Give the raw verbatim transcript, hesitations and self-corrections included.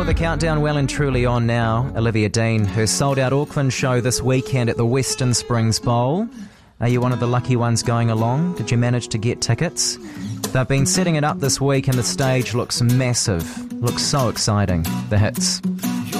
the countdown well and truly on now. Olivia Dean, her sold-out Auckland show this weekend at the Western Springs Bowl. Are you one of the lucky ones going along? Did you manage to get tickets? They've been setting it up this week and the stage looks massive. Looks so exciting. The hits.